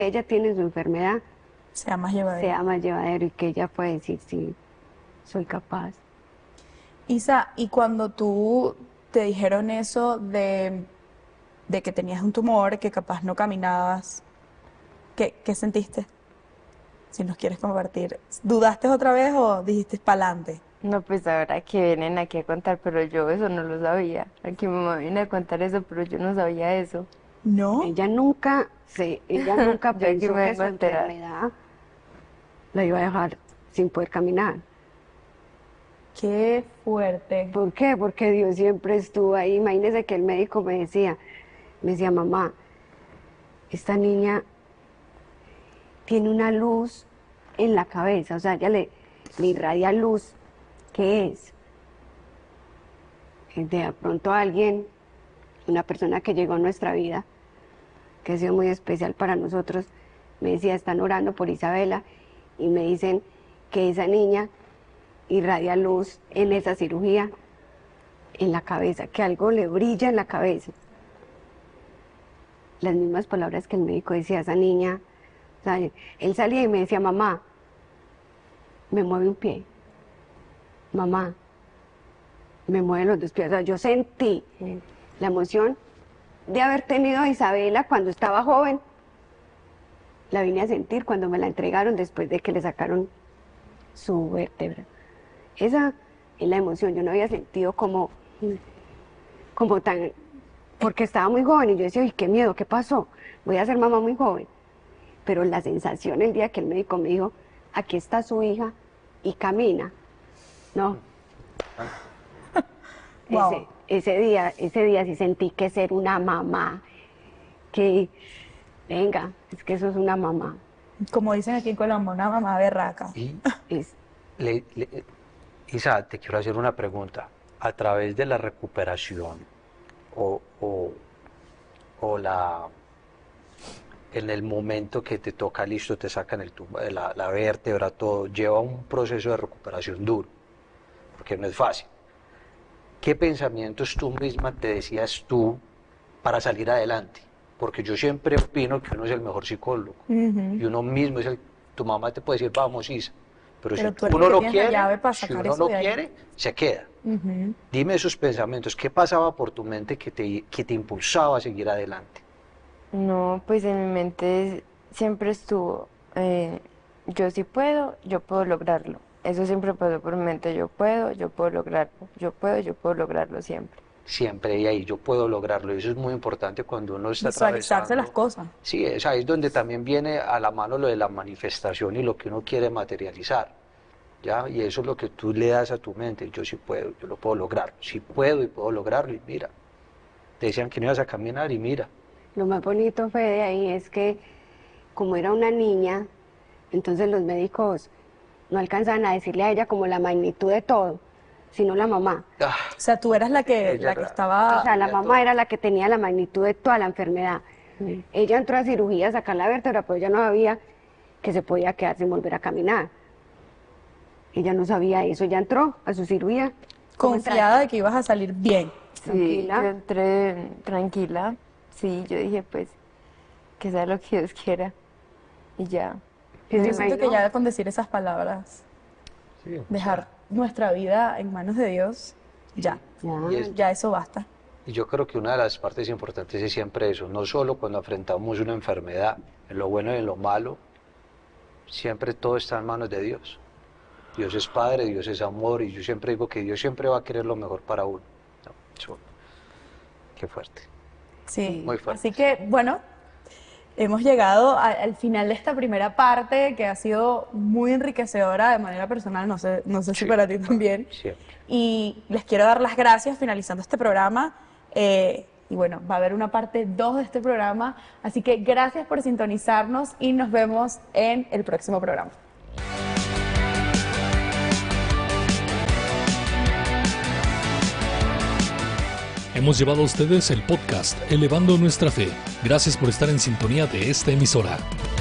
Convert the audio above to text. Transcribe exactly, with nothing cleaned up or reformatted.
ella tiene su enfermedad, sea más llevadero. sea más llevadero y que ella pueda decir, sí, soy capaz. Isa, y cuando tú te dijeron eso de, de que tenías un tumor, que capaz no caminabas, ¿qué, qué sentiste? Si nos quieres compartir. ¿Dudaste otra vez o dijiste pa'lante? No, pues ahora que vienen aquí a contar, pero yo eso no lo sabía. Aquí mi mamá viene a contar eso, pero yo no sabía eso. ¿No? Ella nunca, se, ella nunca Yo aquí pensó me que vengo su a enterar. enfermedad la iba a dejar sin poder caminar. Qué fuerte. ¿Por qué? Porque Dios siempre estuvo ahí. Imagínese que el médico me decía, me decía, mamá, esta niña tiene una luz en la cabeza, o sea, ella le, le irradia luz. ¿Qué es? De pronto alguien, una persona que llegó a nuestra vida, que ha sido muy especial para nosotros, me decía, están orando por Isabela y me dicen que esa niña irradia luz en esa cirugía, en la cabeza, que algo le brilla en la cabeza. Las mismas palabras que el médico decía a esa niña. O sea, él salía y me decía, mamá, me mueve un pie. Mamá, me mueven los dos pies. O sea, yo sentí la emoción de haber tenido a Isabela cuando estaba joven. La vine a sentir cuando me la entregaron después de que le sacaron su vértebra. Esa es la emoción. Yo no había sentido como, como tan... Porque estaba muy joven y yo decía, uy, qué miedo, ¿qué pasó? Voy a ser mamá muy joven. Pero la sensación el día que el médico me dijo, aquí está su hija y camina. No. Wow. Ese, ese día, ese día sí sentí que ser una mamá, que venga, es que eso es una mamá. Como dicen aquí en Colombia, una mamá berraca. Y, Es, le- le- Isa, te quiero hacer una pregunta. A través de la recuperación o, o, o la, en el momento que te toca, listo, te sacan el, tum- la, la vértebra, todo, lleva un proceso de recuperación duro, porque no es fácil. ¿Qué pensamientos tú misma te decías tú para salir adelante? Porque yo siempre opino que uno es el mejor psicólogo. Ujú. Y uno mismo es el... Tu mamá te puede decir, vamos, Isa. Pero, Pero si tú eres uno el que no tienes la quiere, llave para si sacar uno eso no de ahí. quiere, se queda. Ujú. Dime esos pensamientos. ¿Qué pasaba por tu mente que te, que te impulsaba a seguir adelante? No, pues en mi mente siempre estuvo, eh, yo sí puedo, yo puedo lograrlo. Eso siempre pasó por mi mente, yo puedo, yo puedo lograrlo, yo puedo, yo puedo lograrlo siempre. Siempre y ahí yo puedo lograrlo. Y eso es muy importante cuando uno está Visualizarse las atravesando. cosas. Sí, es ahí es donde también viene a la mano lo de la manifestación y lo que uno quiere materializar. ¿Ya? Y eso es lo que tú le das a tu mente. Yo sí puedo, yo lo puedo lograr. Sí puedo y puedo lograrlo. Y mira, te decían que no ibas a caminar y mira. lo más bonito, Fede, ahí es que como era una niña, entonces los médicos no alcanzaban a decirle a ella como la magnitud de todo, sino la mamá. Ah, O sea, tú eras la que, Ella la que era- O estaba... sea, la ya mamá todo. era la que tenía la magnitud de toda la enfermedad. Ella entró a cirugía a sacar la vértebra, pero ella no sabía que se podía quedar sin volver a caminar. Ella no sabía eso, ella entró a su cirugía. ¿Cómo confiada de que ibas a salir bien. Sí, Tranquila. yo entré tranquila, sí, yo dije pues que sea lo que Dios quiera y ya. Y se Yo siento que imaginó. ya con decir esas palabras, Sí, dejar nuestra vida en manos de Dios, ya, Ya. Y es- ya eso basta. Y yo creo que una de las partes importantes es siempre eso, no solo cuando enfrentamos una enfermedad, en lo bueno y en lo malo, siempre todo está en manos de Dios. Dios es Padre, Dios es amor, y yo siempre digo que Dios siempre va a querer lo mejor para uno. No, eso- qué fuerte. Sí, Muy fuerte. así que bueno, hemos llegado a- al final de esta primera parte que ha sido muy enriquecedora de manera personal, no sé, no sé si Sí. para ti también. Siempre. Y les quiero dar las gracias finalizando este programa. eh, y bueno, va a haber una parte dos de este programa, así que gracias por sintonizarnos y nos vemos en el próximo programa. Hemos llevado a ustedes el podcast Elevando Nuestra Fe. Gracias por estar en sintonía de esta emisora.